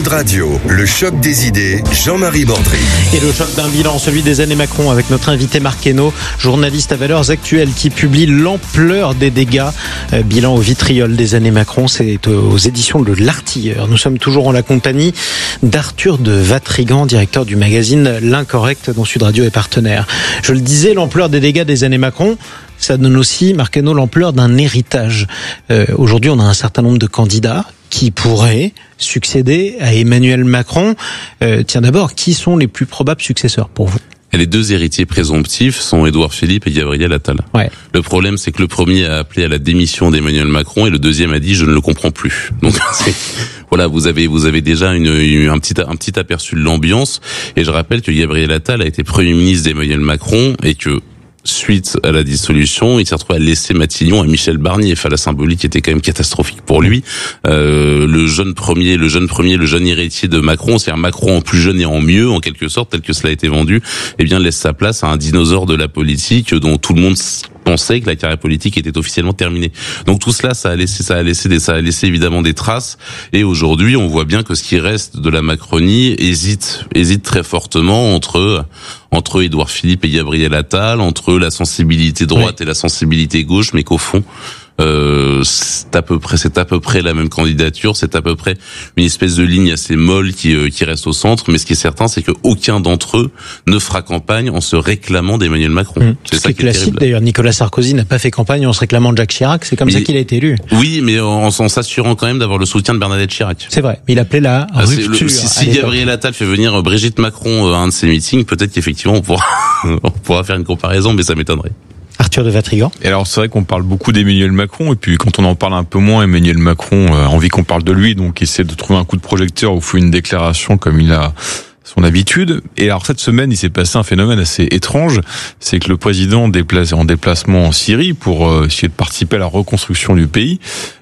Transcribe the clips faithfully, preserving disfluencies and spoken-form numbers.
Sud Radio, le choc des idées, Jean-Marie Bordry. Et le choc d'un bilan, celui des années Macron, avec notre invité Marc Hainaut, journaliste à Valeurs Actuelles, qui publie l'ampleur des dégâts. Euh, bilan au vitriol des années Macron, c'est aux éditions de L'Artilleur. Nous sommes toujours en la compagnie d'Arthur de Vatrigan, directeur du magazine L'Incorrect, dont Sud Radio est partenaire. Je le disais, l'ampleur des dégâts des années Macron, ça donne aussi, Marc Hainaut, l'ampleur d'un héritage. Euh, aujourd'hui, on a un certain nombre de candidats qui pourraient succéder à Emmanuel Macron. Euh, tiens, d'abord, qui sont les plus probables successeurs pour vous ? Et les deux héritiers présomptifs sont Édouard Philippe et Gabriel Attal. Ouais. Le problème, c'est que le premier a appelé à la démission d'Emmanuel Macron et le deuxième a dit « je ne le comprends plus ». Donc, c'est, voilà, vous avez vous avez déjà une, une, un petit un petit aperçu de l'ambiance. Et je rappelle que Gabriel Attal a été Premier ministre d'Emmanuel Macron et que suite à la dissolution, il s'est retrouvé à laisser Matignon à Michel Barnier. Enfin, la symbolique était quand même catastrophique pour lui. Euh, le jeune premier, le jeune premier, le jeune héritier de Macron, c'est-à-dire Macron en plus jeune et en mieux, en quelque sorte, tel que cela a été vendu, eh bien, laisse sa place à un dinosaure de la politique dont tout le monde pensait que la carrière politique était officiellement terminée. Donc tout cela, ça a laissé, ça a laissé des, ça a laissé évidemment des traces. Et aujourd'hui, on voit bien que ce qui reste de la Macronie hésite, hésite très fortement entre entre Édouard Philippe et Gabriel Attal, entre la sensibilité droite oui. et la sensibilité gauche, mais qu'au fond, euh, c'est à peu près, c'est à peu près la même candidature, c'est à peu près une espèce de ligne assez molle qui euh, qui reste au centre. Mais ce qui est certain, c'est que aucun d'entre eux ne fera campagne en se réclamant d'Emmanuel Macron. Mmh. C'est ce ça qui est classique. Terrible. D'ailleurs, Nicolas Sarkozy n'a pas fait campagne en se réclamant de Jacques Chirac. C'est comme mais, ça qu'il a été élu. Oui, mais en, en s'assurant quand même d'avoir le soutien de Bernadette Chirac. C'est vrai. Mais il appelait la ah, rupture. Le, si si Gabriel Attal fait venir Brigitte Macron à un de ses meetings, peut-être qu'effectivement on pourra on pourra faire une comparaison, mais ça m'étonnerait. Arthur de Vatrigan. Et alors c'est vrai qu'on parle beaucoup d'Emmanuel Macron et puis quand on en parle un peu moins, Emmanuel Macron a envie qu'on parle de lui, donc il essaie de trouver un coup de projecteur ou fait une déclaration comme il a son habitude. Et alors cette semaine, il s'est passé un phénomène assez étrange, c'est que le président déplacé en déplacement en Syrie pour euh, essayer de participer à la reconstruction du pays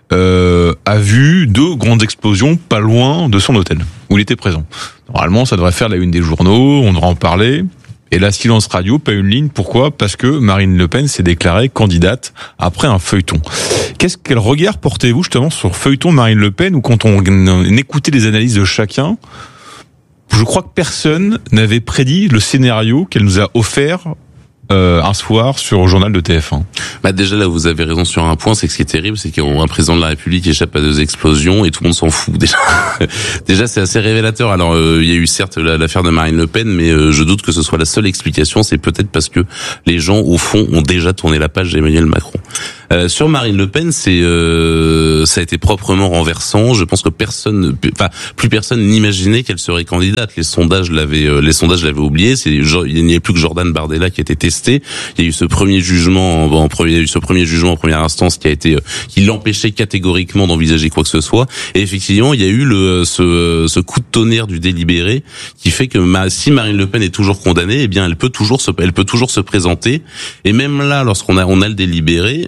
euh, a vu deux grandes explosions pas loin de son hôtel où il était présent. Normalement, ça devrait faire la une des journaux, on devrait en parler. Et là, silence radio, pas une ligne. Pourquoi ? Parce que Marine Le Pen s'est déclarée candidate après un feuilleton. Qu'est-ce quel regard portez-vous justement sur feuilleton Marine Le Pen, ou quand on, on écoutait les analyses de chacun, je crois que personne n'avait prédit le scénario qu'elle nous a offert Euh, un soir sur le journal de T F un. Bah déjà là vous avez raison sur un point, c'est que ce qui est terrible, c'est qu'un président de la République échappe à deux explosions et tout le monde s'en fout déjà. Déjà c'est assez révélateur. Alors euh, il y a eu certes l'affaire de Marine Le Pen, mais euh, je doute que ce soit la seule explication. C'est peut-être parce que les gens au fond ont déjà tourné la page d'Emmanuel Macron. Euh, sur Marine Le Pen, c'est euh, ça a été proprement renversant. Je pense que personne, enfin plus personne n'imaginait qu'elle serait candidate. Les sondages l'avaient, euh, les sondages l'avaient oublié. C'est il n'y a plus que Jordan Bardella qui a été testé. Il y a eu ce premier jugement en, en premier, il y a eu ce premier jugement en première instance qui a été, euh, qui l'empêchait catégoriquement d'envisager quoi que ce soit. Et effectivement, il y a eu le ce, ce coup de tonnerre du délibéré qui fait que ma, si Marine Le Pen est toujours condamnée, eh bien elle peut toujours se, elle peut toujours se présenter. Et même là, lorsqu'on a on a le délibéré,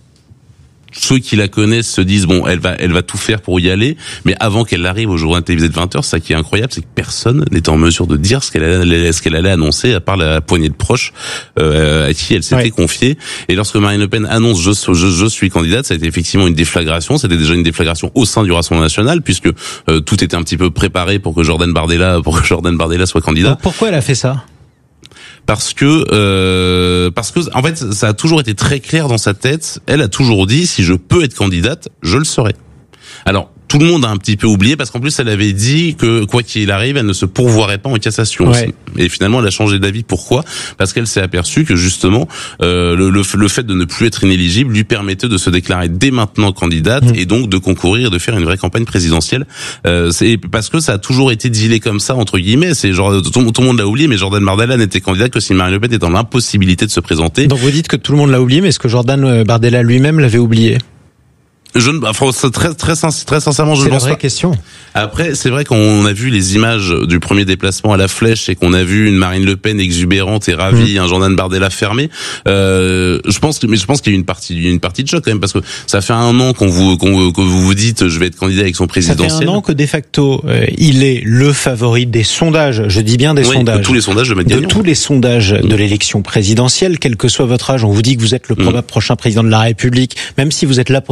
ceux qui la connaissent se disent bon, elle va, elle va tout faire pour y aller, mais avant qu'elle arrive au journal télévisé de vingt heures, ça qui est incroyable, c'est que personne n'était en mesure de dire ce qu'elle allait, ce qu'elle allait annoncer, à part la poignée de proches euh, à qui elle s'était ouais. confiée. Et lorsque Marine Le Pen annonce je, je, je suis candidate, ça a été effectivement une déflagration. C'était déjà une déflagration au sein du Rassemblement national, puisque euh, tout était un petit peu préparé pour que Jordan Bardella, pour que Jordan Bardella soit candidat. Donc pourquoi elle a fait ça ? Parce que, euh, parce que, en fait, ça a toujours été très clair dans sa tête. Elle a toujours dit, si je peux être candidate, je le serai. Alors, tout le monde a un petit peu oublié parce qu'en plus elle avait dit que quoi qu'il arrive, elle ne se pourvoirait pas en cassation. Ouais. Et finalement, elle a changé d'avis. Pourquoi ? Parce qu'elle s'est aperçue que justement euh, le, le, le fait de ne plus être inéligible lui permettait de se déclarer dès maintenant candidate mmh. et donc de concourir et de faire une vraie campagne présidentielle. Euh, c'est parce que ça a toujours été dealé comme ça entre guillemets. C'est genre tout, tout le monde l'a oublié, mais Jordan Bardella n'était candidat que si Marine Le Pen était dans l'impossibilité de se présenter. Donc vous dites que tout le monde l'a oublié, mais est-ce que Jordan Bardella lui-même l'avait oublié ? Je ne, enfin, très, très, très sincèrement, je ne pense pas. C'est la vraie question. Après, c'est vrai qu'on a vu les images du premier déplacement à la Flèche et qu'on a vu une Marine Le Pen exubérante et ravie, mmh. un Jordan Bardella fermé. Euh, je pense que, mais je pense qu'il y a une partie, il y a une partie de choc quand même parce que ça fait un an qu'on vous, qu'on, que vous vous dites, je vais être candidat avec son présidentiel. Ça fait un an que de facto, euh, il est le favori des sondages. Je dis bien des oui, sondages. De tous les sondages de De tous les sondages mmh. de l'élection présidentielle, quel que soit votre âge, on vous dit que vous êtes le probable mmh. prochain président de la République, même si vous êtes là pour dépanner la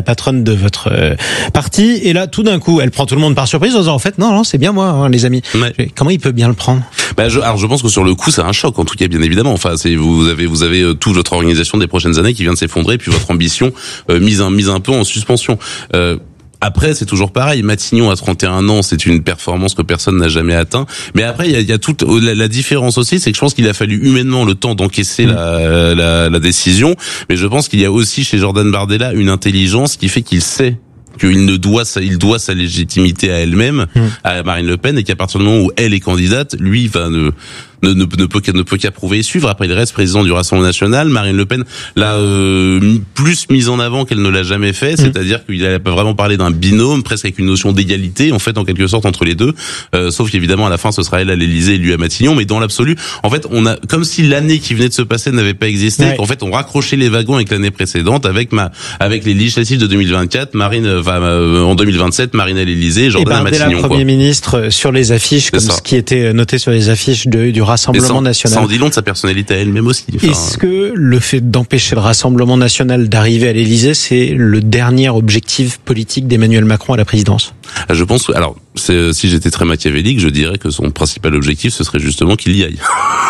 patronne de votre euh, parti. Et là, tout d'un coup, elle prend tout le monde par surprise en disant, en fait, non, non, c'est bien moi, hein, les amis. Ouais. Comment il peut bien le prendre? Bah, je, alors je pense que sur le coup, c'est un choc, en tout cas, bien évidemment. Enfin, c'est vous avez vous avez euh, toute votre organisation des prochaines années qui vient de s'effondrer, puis votre ambition euh, mise un mise un peu en suspension. Euh, Après, c'est toujours pareil. Matignon à trente et un ans, c'est une performance que personne n'a jamais atteint. Mais après, il y a, il y a toute la, la différence aussi, c'est que je pense qu'il a fallu humainement le temps d'encaisser mmh. la, la, la décision. Mais je pense qu'il y a aussi chez Jordan Bardella une intelligence qui fait qu'il sait qu'il ne doit sa, il doit sa légitimité à elle-même, mmh. à Marine Le Pen, et qu'à partir du moment où elle est candidate, lui va ne Ne, ne, ne peut ne peut qu'approuver et suivre. Après, il reste président du Rassemblement national. Marine Le Pen l'a euh, plus mise en avant qu'elle ne l'a jamais fait, mmh. c'est-à-dire qu'il a vraiment parlé d'un binôme, presque avec une notion d'égalité, en fait, en quelque sorte, entre les deux. Euh, sauf qu'évidemment, à la fin, ce sera elle à l'Élysée et lui à Matignon. Mais dans l'absolu, en fait, on a comme si l'année qui venait de se passer n'avait pas existé, ouais. qu'en fait, on raccrochait les wagons avec l'année précédente, avec ma avec les législatives de deux mille vingt-quatre, Marine va euh, en deux mille vingt-sept, Marine à l'Élysée, Jordan à Matignon. Premier ministre sur les affiches, comme ce qui était noté sur les affiches de, du Rassemblement sans, national. Ça en dit long de sa personnalité à elle-même aussi. Enfin, est-ce que le fait d'empêcher le Rassemblement national d'arriver à l'Élysée, c'est le dernier objectif politique d'Emmanuel Macron à la présidence? Je pense que, alors, c'est, si j'étais très machiavélique, je dirais que son principal objectif, ce serait justement qu'il y aille.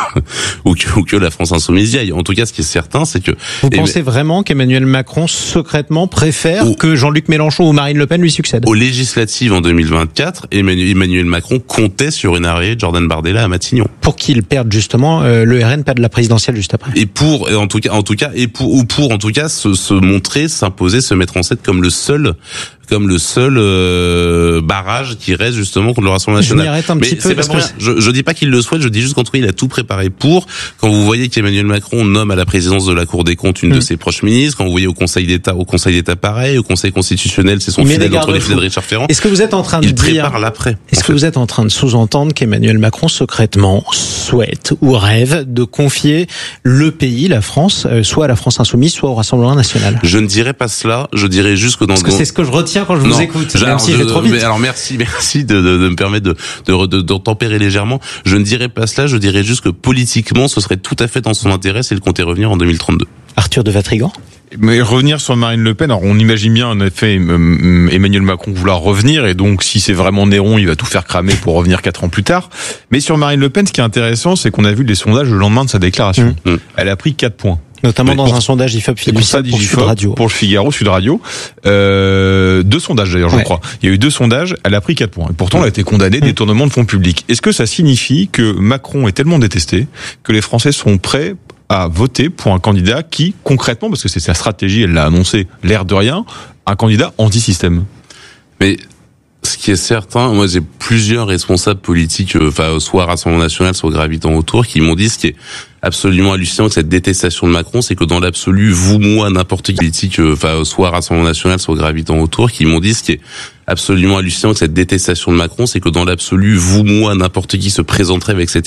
ou, que, ou que la France insoumise y aille. En tout cas, ce qui est certain, c'est que... Vous et pensez vraiment qu'Emmanuel Macron, secrètement, préfère au, que Jean-Luc Mélenchon ou Marine Le Pen lui succèdent? Aux législatives en deux mille vingt-quatre, Emmanuel Macron comptait sur une arrivée de Jordan Bardella à Matignon. Pour qu'il perde justement euh, le R N, pas de la présidentielle juste après. Et pour, en tout cas, en tout cas, et pour, ou pour, en tout cas, se, se montrer, s'imposer, se mettre en scène comme le seul... comme le seul euh, barrage qui reste justement contre le Rassemblement national. Je m'y arrête un Mais petit peu. C'est pas pour rien. Je, je dis pas qu'il le souhaite, je dis juste qu'en tout cas, il a tout préparé pour. Quand vous voyez qu'Emmanuel Macron nomme à la présidence de la Cour des comptes une mmh. de ses proches ministres, quand vous voyez au Conseil d'État, au Conseil d'État pareil, au Conseil constitutionnel, c'est son fidèle entre les filets de Richard Ferrand. Est-ce que vous êtes en train de il dire, prépare l'après. Est-ce que fait. vous êtes en train de sous-entendre qu'Emmanuel Macron secrètement souhaite ou rêve de confier le pays, la France, soit à la France insoumise, soit au Rassemblement national? Je ne dirais pas cela. Je dirais juste que dans. Parce que c'est ce que je retiens quand je non. vous écoute. Même Alors, si je, je vais trop vite. Mais alors merci, merci de, de, de me permettre de, de, de, de tempérer légèrement. Je ne dirais pas cela, je dirais juste que politiquement, ce serait tout à fait dans son intérêt s'il comptait revenir en deux mille trente-deux. Arthur de Vatrigan. Mais revenir sur Marine Le Pen, alors on imagine bien en effet Emmanuel Macron vouloir revenir, et donc si c'est vraiment Néron, il va tout faire cramer pour revenir quatre ans plus tard. Mais sur Marine Le Pen, ce qui est intéressant, c'est qu'on a vu les sondages le lendemain de sa déclaration. Mmh. Elle a pris quatre points. Notamment dans pour, un sondage I F O P Fiducial pour, pour Sud Radio. Pour le Figaro, Sud Radio. Euh, deux sondages d'ailleurs, je ouais. crois. Il y a eu deux sondages, elle a pris quatre points. Et pourtant, ouais. elle a été condamnée, mmh. détournement de fonds publics. Est-ce que ça signifie que Macron est tellement détesté que les Français sont prêts à voter pour un candidat qui, concrètement, parce que c'est sa stratégie, elle l'a annoncé, l'air de rien, un candidat anti-système? Mais... ce qui est certain, moi j'ai plusieurs responsables politiques, enfin soit Rassemblement national, soit gravitant autour, qui m'ont dit ce qui est absolument hallucinant que cette détestation de Macron, c'est que dans l'absolu, vous, moi, n'importe quel politique, enfin soit Rassemblement national, soit gravitant autour, qui m'ont dit ce qui est absolument hallucinant que cette détestation de Macron, c'est que dans l'absolu, vous, moi, n'importe qui se présenterait avec cette